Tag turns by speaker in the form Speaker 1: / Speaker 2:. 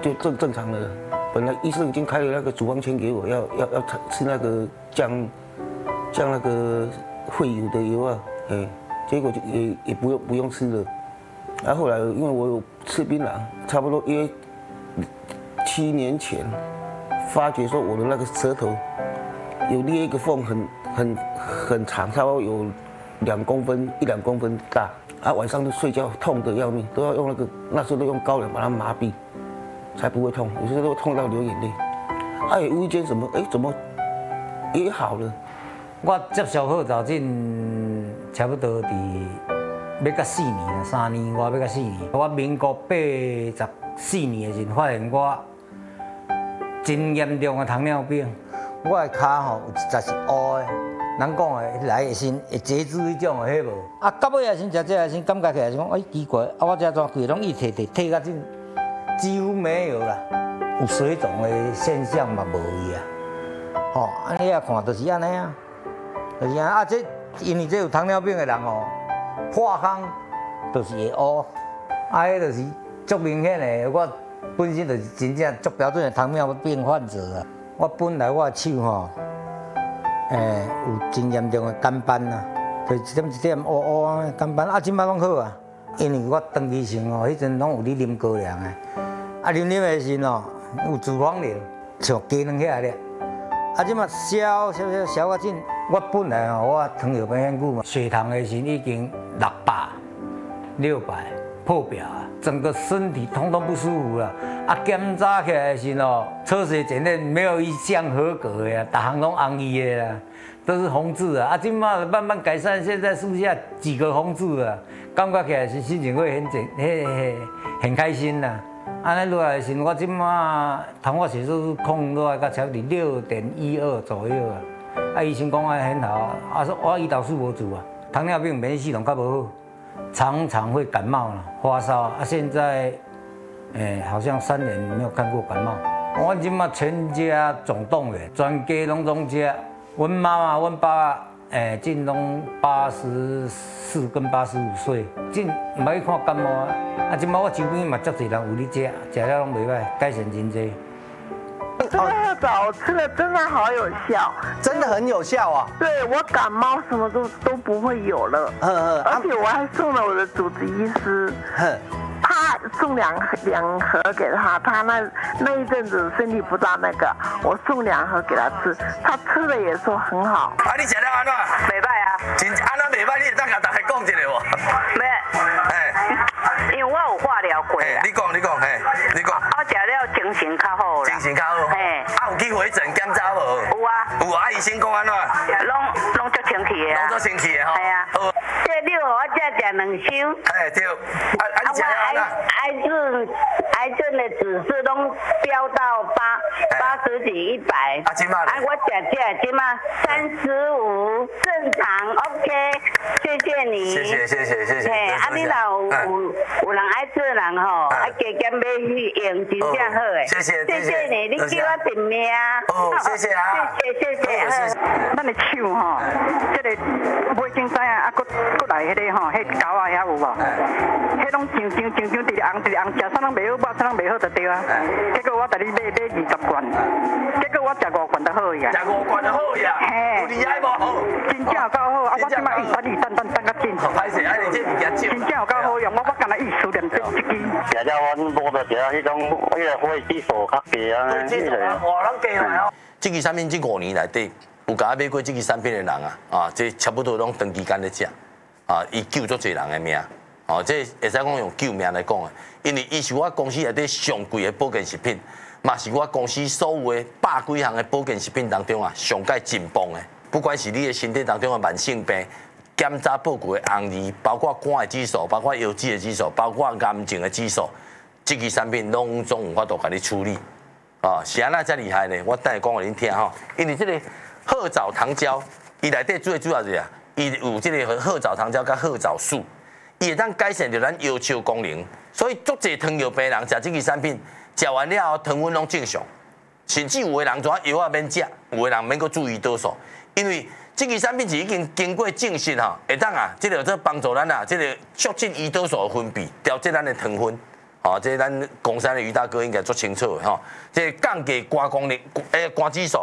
Speaker 1: 就正常了。本来医生已经开了那个处方签给我，要吃那个降那个肺油的油啊，结果就也不用吃了。然后后来因为我有吃槟榔，差不多约7年前，发觉说我的那个舌头有裂一个缝，很长，差不多有1-2公分大。啊，晚上就睡觉痛得要命，都要用那时候都用高粱把它麻痹，才不会痛。有时候都痛到流眼泪。也无意间怎么也好了。
Speaker 2: 我接受好早诊差不多要到4年了，3年外要到4年。我民国84年的时候发现我真严重的糖尿病，我的脚吼有一截是乌的。人讲的来的时会截肢迄种的，迄无。到尾啊先食这先感觉起来是讲，奇怪，我这种规拢一退到这几乎没有啦，有水肿的现象嘛无伊啊。安尼啊看就是安尼啊，就是安这因为这有糖尿病的人破空就是会乌，迄就是足明显的。我本身就是真正足标准的糖尿病患者啊。我本来我的手有真严重的肝斑啊，就一点乌啊肝斑，即摆拢好啊。因为我长期性迄阵拢有咧啉高粱的，啉的时有脂肪瘤，像鸡卵起来咧。即摆消啊紧。我本来我糖尿病很久嘛，血糖的时已经600破表啊，整个身体通通不舒服了。检查起来是抽血检验没有一项合格的呀，大行拢红伊的啦，都是红字啊。今嘛慢慢改善，现在剩下几个红字啊，感觉起来是心情会很开心呐。安尼落来时，我今嘛糖化血色素控落来到差不多6.12左右啊。医生讲很好说我胰岛素无足啊，糖尿病免疫系统较无好，常常会感冒了，发烧现在好像3年没有看过感冒。我今嘛全家总动员，全家拢总吃。阮妈妈、阮爸，真拢84跟85岁，真唔爱去看感冒啊。今嘛我周边嘛足侪人有咧吃，吃了拢袂歹，改善真济。
Speaker 3: 这个褐藻我吃了真的好有效，
Speaker 4: 真的很有效啊！
Speaker 3: 对我感冒什么都不会有了，而且我还送了我的主治医师，他送两盒给他，他那一阵子身体不大那个，我送2盒给他吃，他吃了也说很好。
Speaker 4: 你吃了安怎？
Speaker 3: 袂歹啊，
Speaker 4: 真安怎袂歹？你会当甲大家讲一下无？
Speaker 3: 因为我有化疗过。
Speaker 4: 你讲，你讲。
Speaker 3: 我吃了精神较好啦。
Speaker 4: 精神较好。有去回诊检查无？
Speaker 3: 有啊。
Speaker 4: 有啊，医生讲安怎？
Speaker 3: 拢足清气的。
Speaker 4: 拢足清气的吼。
Speaker 3: 系啊。这你互我食2箱。
Speaker 4: 对。你吃了安怎？
Speaker 3: 癌症的指数拢飙到80几100。
Speaker 4: 今嘛？
Speaker 3: 我吃今嘛35，正常 OK， 谢谢你。
Speaker 4: 谢谢。
Speaker 3: 你若有人爱吃的人加减买去用，真正好诶。谢谢你，你叫我订名。
Speaker 4: 谢谢啊。
Speaker 3: 谢。
Speaker 5: 咱的手这个买精知啊，搁来迄个迄胶啊遐有无？迄拢上，直红，食啥拢袂好，饱啥拢袂好就对啊。结果我带你买20罐，结果我食5罐就好呀。
Speaker 4: 食5罐就好呀。有厉害无？
Speaker 5: 真正有够好，我即摆等较紧。
Speaker 4: 歹势，你这物件少。
Speaker 5: 真正有够好用，我干那意思念这一支。
Speaker 6: 食了阮无得食迄种火指数较低啊。
Speaker 4: 火指数啊，拢低来哦。这支产品这5年内底，有甲买过这支产品的人这差不多拢长期间咧食，伊救足侪人的命。这会使讲用救命来讲的，因为伊是我公司内底上贵的保健食品，嘛是我公司所有的100几项的保健食品当中上界真棒的。不管是你的身体当中的慢性病，检查报告的红字，包括肝的指数，包括腰子的指数，包括癌症的指数，这支产品拢总有法度甲你处理。是安那遮厉害呢？我等下讲互恁听因为这个褐藻糖胶，伊内底最主要是伊有这个褐藻糖胶甲褐藻素。伊会当改善着咱腰鞘功能，所以足侪糖尿病人食这支产品，食完了后糖分拢正常，甚至有的人怎药免食，有的人免阁注意多数，因为这支产品是已经经过证实会当这个帮助咱这个促进胰岛素的分泌，调节咱的糖分， 哦，这咱公山的于大哥应该做清楚的吼。这降低肝功能肝指数，